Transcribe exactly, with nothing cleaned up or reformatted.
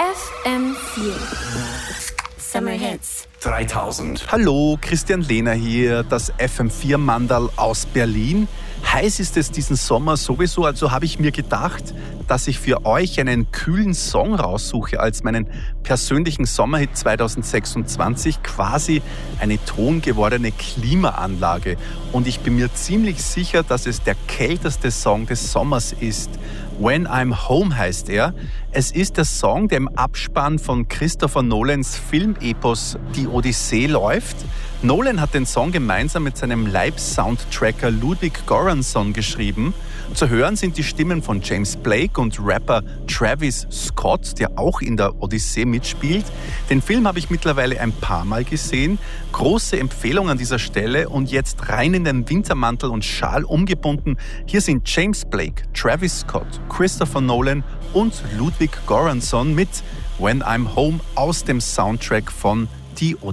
F M vier Summer Hits dreitausend. Hallo, Christian Lehner hier, das F M vier Mandal aus Berlin. Heiß ist es diesen Sommer sowieso, also habe ich mir gedacht, dass ich für euch einen kühlen Song raussuche als meinen persönlichen Sommerhit zweitausendsechsundzwanzig, quasi eine tongewordene Klimaanlage. Und ich bin mir ziemlich sicher, dass es der kälteste Song des Sommers ist. When I'm Home heißt er. Es ist der Song, der im Abspann von Christopher Nolans Filmepos Die Odyssee läuft. Nolan hat den Song gemeinsam mit seinem Live-Soundtracker Ludwig Göransson geschrieben. Zu hören sind die Stimmen von James Blake und Rapper Travis Scott, der auch in der Odyssee mitspielt. Den Film habe ich mittlerweile ein paar Mal gesehen. Große Empfehlung an dieser Stelle und jetzt rein in den Wintermantel und Schal umgebunden. Hier sind James Blake, Travis Scott, Christopher Nolan und Ludwig Göransson mit When I'm Home aus dem Soundtrack von Die Odyssee.